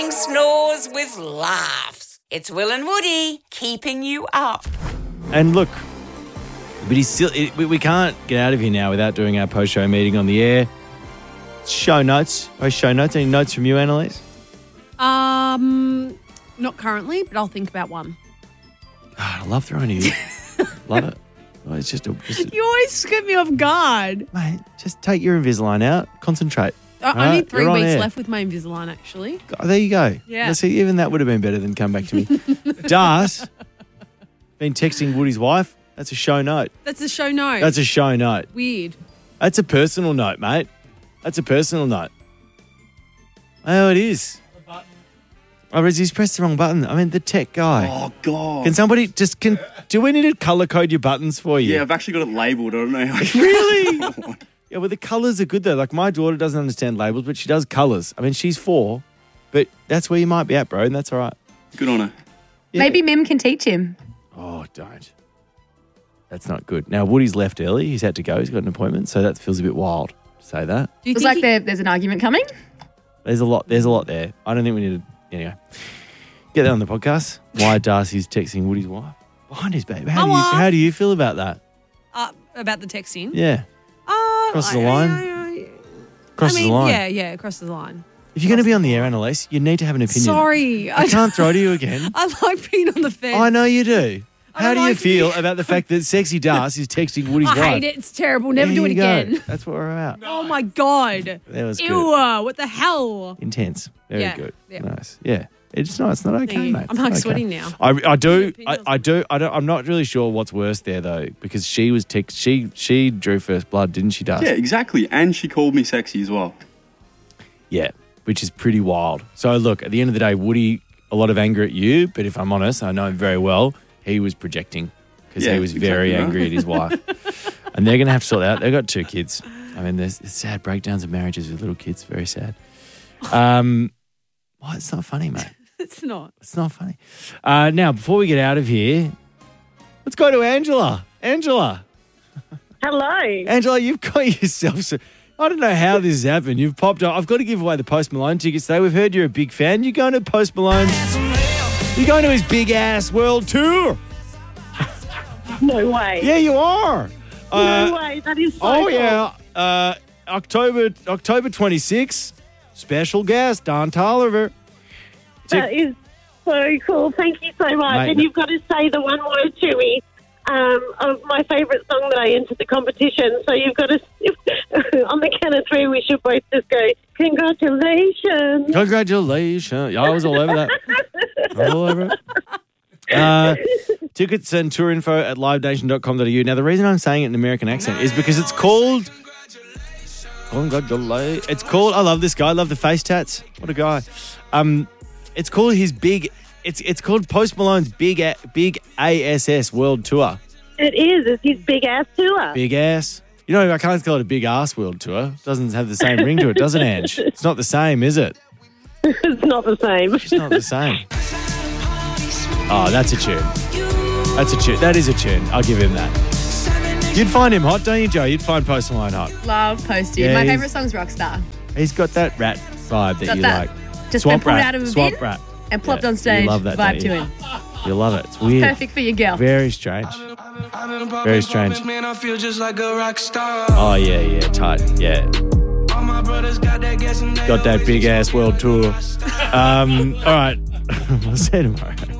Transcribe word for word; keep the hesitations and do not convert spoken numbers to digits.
Snores with laughs. It's Will and Woody keeping you up. And look, but he's still. It, we, we can't get out of here now without doing our post-show meeting on the air. Show notes. Post show notes. Any notes from you, Annalise? Um, not currently, but I'll think about one. God, I love throwing you. Love it. Oh, it's just a. Just a You always get me off guard. mate, just take your Invisalign out. Concentrate. I, I Right, need three you're on weeks air. left with my Invisalign, actually. Oh, there you go. Yeah. Let's see, even that would have been better than come back to me. Dart, been texting Woody's wife. That's a show note. That's a show note. That's a show note. Weird. That's a personal note, mate. That's a personal note. Oh, it is. Oh, he's pressed the wrong button. I mean, the tech guy. Oh, God. Can somebody just, can? do we need to colour code your buttons for you? Yeah, I've actually got it labelled. I don't know how. Really? Yeah, well, the colours are good, though. Like, my daughter doesn't understand labels, but she does colours. I mean, she's four, but that's where you might be at, bro, and that's all right. Good on her. Yeah. Maybe Mim can teach him. Oh, don't. That's not good. Now, Woody's left early. He's had to go. He's got an appointment, so that feels a bit wild to say that. Do you It was think like he- there, there's an argument coming. There's a lot. There's a lot there. I don't think we need to. Anyway, get that on the podcast. Why Darcy's texting Woody's wife behind his baby. How do you Oh, How do you feel about that? uh, about the texting? Yeah, Uh, Crosses the I- line? I- I- crosses I mean, the line. Yeah, yeah, crosses the line. If you're going to be on the air, Annalise, you need to have an opinion. Sorry. I can't throw to you again. I like being on the fence. I know you do. I How don't do you like feel it. about the fact that sexy Darcy is texting Woody's I wife? hate it. It's terrible. Never There do it you go. again. That's what we're about. Oh, my God. That was Ew, good. uh, what the hell? Intense. Very Yeah, good. yeah. Nice. Yeah. It's not. It's not okay, Thank you. mate. I'm It's like not okay. sweating now. I, I do. Your I, opinions? I do. I don't. I'm not really sure what's worse there though, because she was text. She she drew first blood, didn't she, Darcy? Yeah, exactly. And she called me sexy as well. Yeah, which is pretty wild. So look, at the end of the day, Woody, a lot of anger at you, but if I'm honest, I know him very well. He was projecting because Yeah, he was very exactly angry right. at his wife, and they're going to have to sort that out. They've got two kids. I mean, there's sad breakdowns of marriages with little kids. Very sad. Um, well, it's not funny, mate. It's not. It's not funny. Uh, now, before we get out of here, let's go to Angela. Angela. Hello. Angela, you've got yourself. So, I don't know how this has happened. You've popped up. I've got to give away the Post Malone tickets today. We've heard you're a big fan. You're going to Post Malone's. You're going to his big ass world tour. No way. Yeah, you are. No Uh, way. That is so oh, cool. yeah. Uh, October October twenty-sixth. Special guest, Don Tolliver. That is so cool. Thank you so much. Mate, and no- you've got to say the one word to me um, of my favourite song that I entered the competition. So you've got to, on the count of three, we should both just go, congratulations. Congratulations. Yeah, I was all over that. I was all over it. Uh, tickets and tour info at live nation dot com dot a u. Now, the reason I'm saying it in an American accent is because it's called... Congratulations. It's called... I love this guy. I love the face tats. What a guy. Um, It's called his big... It's it's called Post Malone's Big A, Big A S S World Tour. It is. It's his big ass tour. Big ass. You know, I can't call it a big ass world tour. It doesn't have the same ring to it, does it, Ange? It's not the same, is it? It's not the same. It's not the same. Oh, that's a tune. That's a tune. That is a tune. I'll give him that. You'd find him hot, don't you, Joe? You'd find Post Malone hot. Love Post Dude. Yeah, My he's- favourite song's Rockstar. He's got that rat vibe that Got you that. like. Just Swamp been pulled rat. out of a Swamp bin rat. and plopped Yeah, on stage. You love that, Vibe don't to you? him. You love it. It's weird. Perfect for your girl. Very strange. Very strange. Man, I feel just like a rock star. Oh, yeah, yeah, tight. Yeah. All my brothers got that gas and they Got that always big be ass world tour. Um, all right. We'll see you tomorrow.